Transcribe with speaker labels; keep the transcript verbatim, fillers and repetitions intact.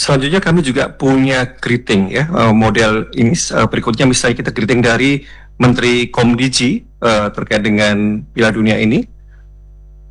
Speaker 1: Selanjutnya kami juga punya greeting ya, uh, model ini uh, berikutnya misalnya kita greeting dari Menteri Komdigi uh, terkait dengan Piala Dunia ini.